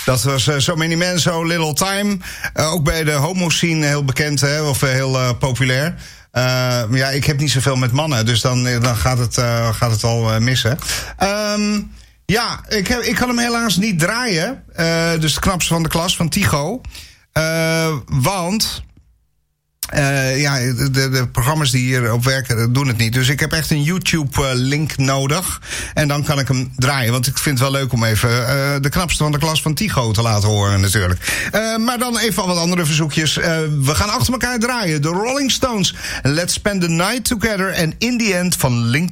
Dat was So Many Men, So Little Time. Ook bij de homo-scene heel bekend, hè, of heel populair. Ja, ik heb niet zoveel met mannen, dus dan gaat het al missen. Ja, ik kan hem helaas niet draaien. Dus de knapste van de klas, van Tycho. Want... ja, de programma's die hierop werken doen het niet. Dus ik heb echt een YouTube-link nodig. En dan kan ik hem draaien. Want ik vind het wel leuk om even de knapste van de klas van Tycho te laten horen natuurlijk. Maar dan even wat andere verzoekjes. We gaan achter elkaar draaien. De Rolling Stones. Let's Spend the Night Together. En In the End van Linkin